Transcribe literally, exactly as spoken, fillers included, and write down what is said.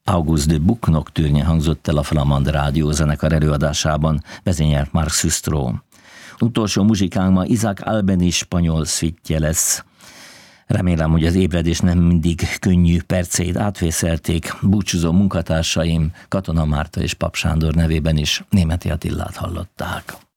August de Buc Nocturne hangzott el a Flamand Rádió zenekar előadásában, vezényelt Marc Sustró. Utolsó muzsikánk ma Isaac Albeni spanyol szvittje lesz. Remélem, hogy az ébredés nem mindig könnyű perceit átvészelték. Búcsúzó munkatársaim Katona Márta és Pap Sándor nevében is Németi Attilát hallották.